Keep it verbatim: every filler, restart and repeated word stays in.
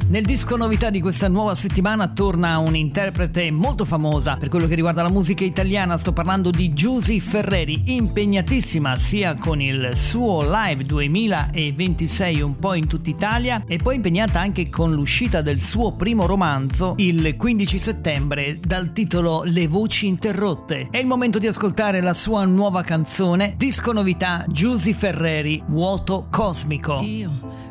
Nel disco novità di questa nuova settimana torna un'interprete molto famosa per quello che riguarda la musica italiana. Sto parlando di Giusy Ferreri, impegnatissima sia con il suo live duemilaventisei un po' in tutta Italia e poi impegnata anche con l'uscita del suo primo romanzo il quindici settembre dal titolo Le voci interrotte. È il momento di ascoltare la sua nuova canzone, disco novità Giusy Ferreri, Vuoto cosmico. Io